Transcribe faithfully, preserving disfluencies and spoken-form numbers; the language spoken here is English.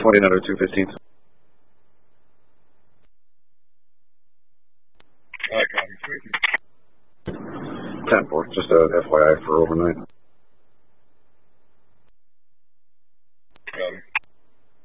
twenty-nine oh two fifteen. ten four, just a F Y I for overnight.